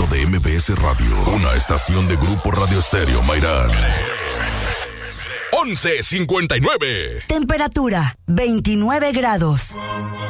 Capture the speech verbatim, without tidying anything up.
momento de M B S Radio, una estación de Grupo Radio Estéreo Mairán. once cincuenta y nueve. Temperatura veintinueve grados.